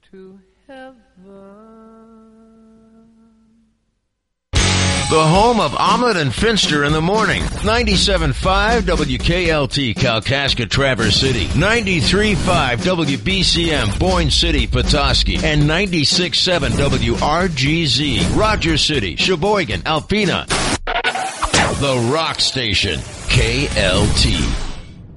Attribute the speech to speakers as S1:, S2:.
S1: to heaven.
S2: The home of Omelet and Finster in the morning. 97.5 WKLT, Kalkaska, Traverse City. 93.5 WBCM, Boyne City, Petoskey. And 96.7 WRGZ, Rogers City, Sheboygan, Alpena. The Rock Station, KLT.